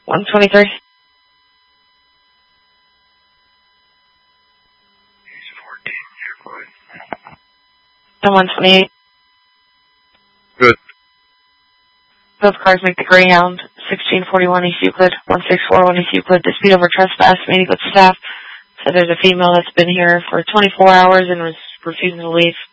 123. He's 14. Yeah, go ahead. And 128. Good. Both cars make the Greyhound. 1641 East Euclid, 1641 East Euclid. Dispute over trespass. Meeting with staff. So there's a female that's been here for 24 hours and was refusing to leave.